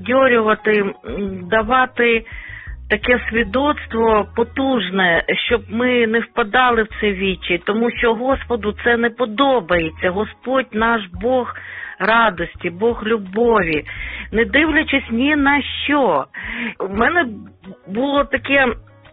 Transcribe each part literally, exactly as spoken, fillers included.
дьорювати, давати таке свідоцтво потужне, щоб ми не впадали в це вічі, тому що Господу це не подобається. Господь наш Бог радості, Бог любові, не дивлячись ні на що. У мене було таке,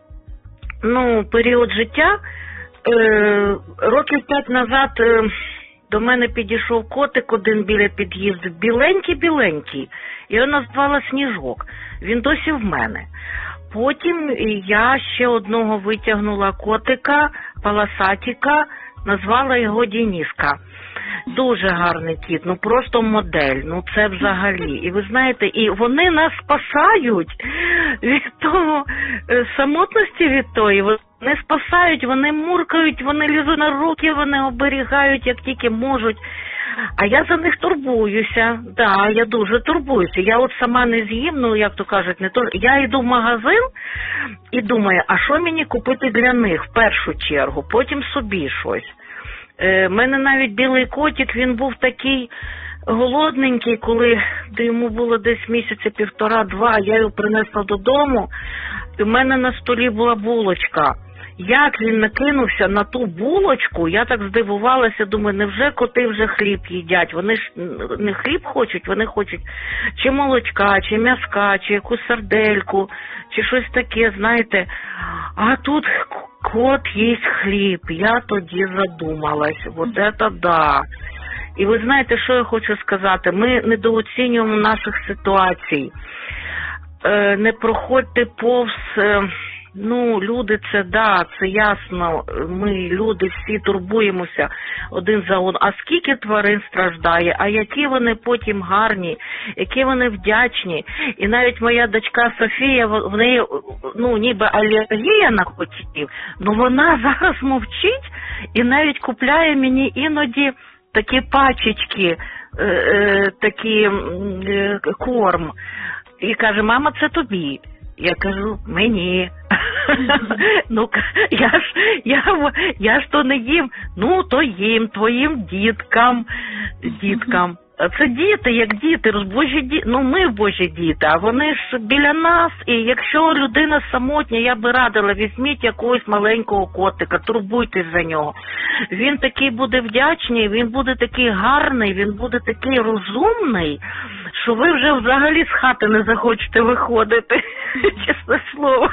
ну, період життя, е, років п'ять назад е, до мене підійшов котик один біля під'їзду, біленький-біленький, його назвала Сніжок, він досі в мене. Потім я ще одного витягнула котика, полосатика, назвала його Дениска. Дуже гарний кіт, ну просто модель, ну це взагалі. І ви знаєте, і вони нас спасають від того, самотності від тої, вони спасають, вони муркають, вони лізуть на руки, вони оберігають, як тільки можуть. А я за них турбуюся, да, я дуже турбуюся. Я от сама не з'їм, ну, як то кажуть, не то. Я йду в магазин і думаю, а що мені купити для них в першу чергу, потім собі щось. Е, мене навіть білий котик, він був такий голодненький, коли йому було десь місяця півтора-два, я його принесла додому, і в мене на столі була булочка. Як він накинувся на ту булочку, я так здивувалася, думаю, невже коти вже хліб їдять? Вони ж не хліб хочуть, вони хочуть чи молочка, чи м'яска, чи якусь сардельку, чи щось таке, знаєте. А тут кот їсть хліб, я тоді задумалась, от це да. І ви знаєте, що я хочу сказати? Ми недооцінюємо наших ситуацій. Е, не проходьте повз... Ну, люди, це, да, це ясно, ми, люди, всі турбуємося один за одним. А скільки тварин страждає, а які вони потім гарні, які вони вдячні. І навіть моя дочка Софія, в неї, ну, ніби алергія на котів, але вона зараз мовчить і навіть купляє мені іноді такі пачечки, е, е, такі е, корм. І каже, мама, це тобі. Я кажу, мені. Ну, я ж, я, я ж то не їм. Ну, то їм, твоїм діткам, діткам. Це діти, як діти, божі діти. Ну, ми божі діти, а вони ж біля нас. І якщо людина самотня, я би радила, візьміть якогось маленького котика, турбуйтесь за нього. Він такий буде вдячний, він буде такий гарний, він буде такий розумний, що ви вже взагалі з хати не захочете виходити, чесне слово.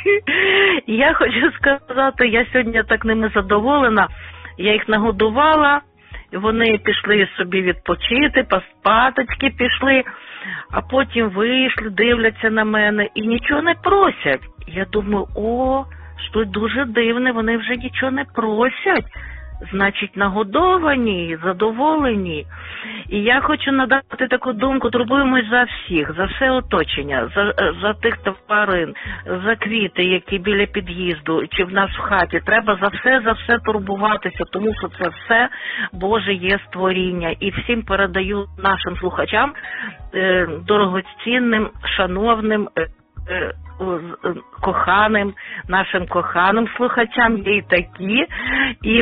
Я хочу сказати, я сьогодні так ними задоволена, я їх нагодувала, вони пішли собі відпочити, поспаточки пішли, а потім вийшли, дивляться на мене і нічого не просять. Я думаю, о, що дуже дивне, вони вже нічого не просять. Значить, нагодовані, задоволені. І я хочу надати таку думку, турбуємось за всіх, за все оточення, за, за тих тварин, за квіти, які біля під'їзду, чи в нас в хаті. Треба за все, за все турбуватися, тому що це все Боже є створіння. І всім передаю нашим слухачам, е, дорогоцінним, шановним, е, е, коханим, нашим коханим слухачам, є і такі, і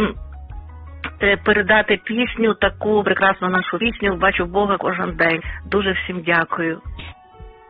передати пісню, таку прекрасну нашу пісню «Бачу Бога кожен день». Дуже всім дякую.